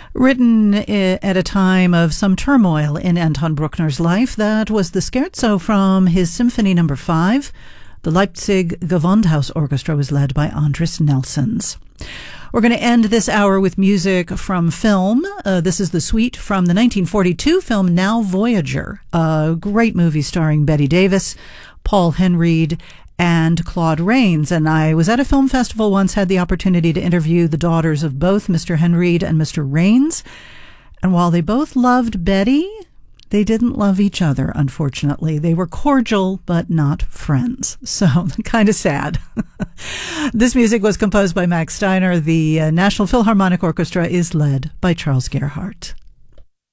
Written at a time of some turmoil in Anton Bruckner's life, that was the scherzo from his Symphony No. 5. The Leipzig Gewandhaus Orchestra was led by Andris Nelsons. We're going to end this hour with music from film. This is the suite from the 1942 film Now Voyager, a great movie starring Bette Davis, Paul Henreid, and Claude Rains. And I was at a film festival once, had the opportunity to interview the daughters of both Mr. Henreid and Mr. Rains. And while they both loved Betty, they didn't love each other, unfortunately. They were cordial, but not friends. So, kind of sad. This music was composed by Max Steiner. The National Philharmonic Orchestra is led by Charles Gerhardt.